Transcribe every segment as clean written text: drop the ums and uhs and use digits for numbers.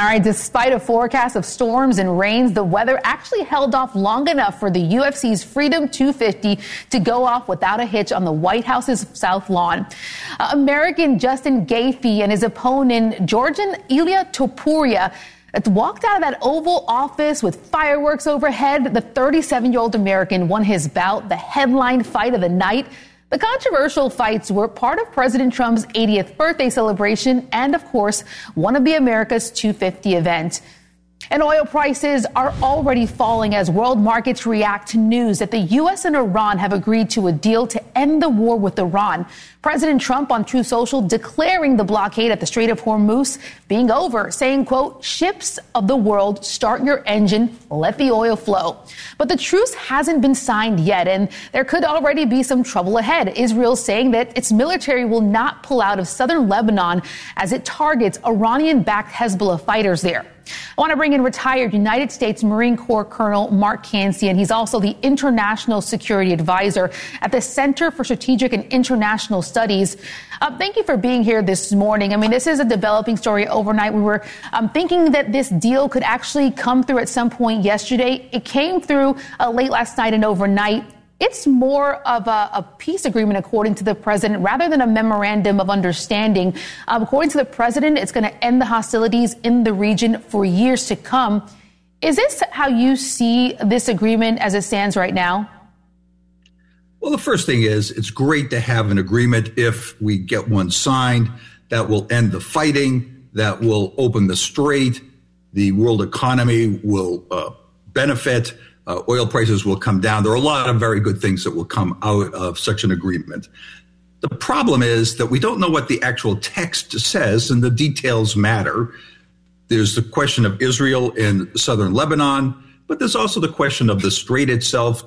right, despite a forecast of storms and rains, the weather actually held off long enough for the UFC's Freedom 250 to go off without a hitch on the White House's South Lawn. American Justin Gaethje and his opponent, Georgian Ilia Topuria, walked out of that Oval Office with fireworks overhead. The 37-year-old American won his bout, the headline fight of the night. The controversial fights were part of President Trump's 80th birthday celebration and, of course, one of the America's 250 event. And oil prices are already falling as world markets react to news that the U.S. and Iran have agreed to a deal to end the war with Iran. President Trump on Truth Social declaring the blockade at the Strait of Hormuz being over, saying, quote, ships of the world, start your engine, let the oil flow. But the truce hasn't been signed yet, and there could already be some trouble ahead. Israel saying that its military will not pull out of southern Lebanon as it targets Iranian-backed Hezbollah fighters there. I want to bring in retired United States Marine Corps Colonel Mark Cancian. He's also the International Security Advisor at the Center for Strategic and International Studies. Thank you for being here this morning. I mean, this is a developing story overnight. We were thinking that this deal could actually come through at some point yesterday. It came through late last night and overnight. It's more of a peace agreement, according to the president, rather than a memorandum of understanding. According to the president, it's going to end the hostilities in the region for years to come. Is this how you see this agreement as it stands right now? Well, the first thing is it's great to have an agreement if we get one signed that will end the fighting, that will open the strait, the world economy will benefit. Oil prices will come down. There are a lot of very good things that will come out of such an agreement. The problem is that we don't know what the actual text says, and the details matter. There's the question of Israel in southern Lebanon, but there's also the question of the strait itself.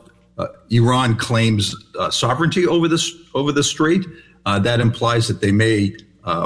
Iran claims sovereignty over the strait. That implies that they may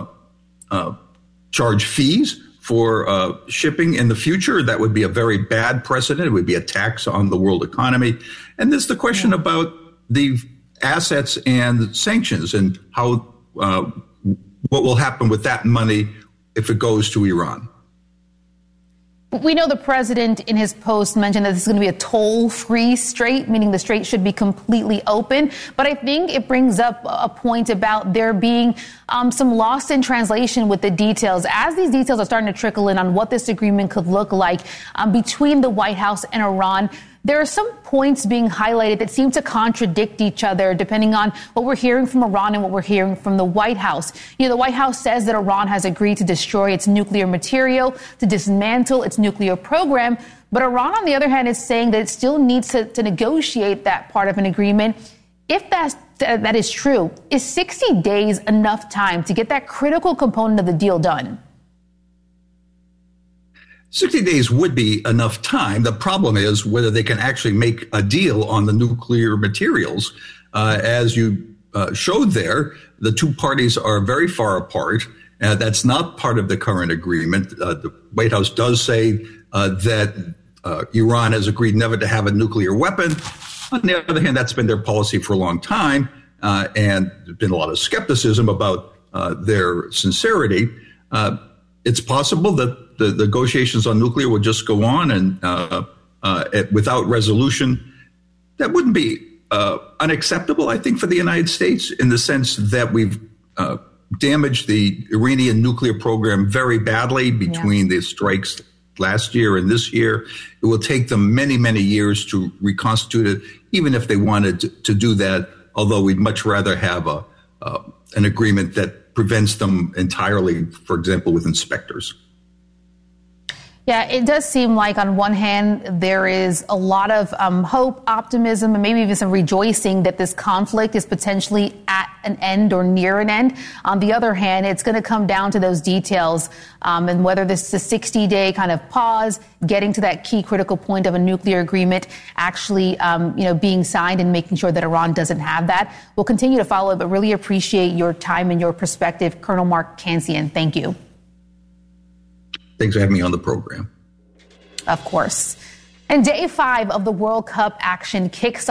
charge fees for shipping in the future. That would be a very bad precedent. It would be a tax on the world economy. And there's the question about the assets and sanctions and how what will happen with that money if it goes to Iran. We know the president in his post mentioned that this is going to be a toll-free strait, meaning the strait should be completely open. But I think it brings up a point about there being some lost in translation with the details. As these details are starting to trickle in on what this agreement could look like between the White House and Iran, there are some points being highlighted that seem to contradict each other, depending on what we're hearing from Iran and what we're hearing from the White House. You know, the White House says that Iran has agreed to destroy its nuclear material, to dismantle its nuclear program. But Iran, on the other hand, is saying that it still needs to negotiate that part of an agreement. If that is true, is 60 days enough time to get that critical component of the deal done? 60 days would be enough time. The problem is whether they can actually make a deal on the nuclear materials. As you showed there, the two parties are very far apart. That's not part of the current agreement. The White House does say that Iran has agreed never to have a nuclear weapon. On the other hand, that's been their policy for a long time, and there's been a lot of skepticism about their sincerity. It's possible that the negotiations on nuclear would just go on and without resolution. That wouldn't be unacceptable, I think, for the United States, in the sense that we've damaged the Iranian nuclear program very badly between the strikes last year and this year. It will take them many, many years to reconstitute it, even if they wanted to do that, although we'd much rather have an agreement that prevents them entirely, for example, with inspectors. Yeah, it does seem like on one hand, there is a lot of hope, optimism, and maybe even some rejoicing that this conflict is potentially at an end or near an end. On the other hand, it's going to come down to those details and whether this is a 60-day kind of pause, getting to that key critical point of a nuclear agreement actually, being signed and making sure that Iran doesn't have that. We'll continue to follow it, but really appreciate your time and your perspective. Colonel Mark Cancian, thank you. Thanks for having me on the program. Of course. And day 5 of the World Cup action kicks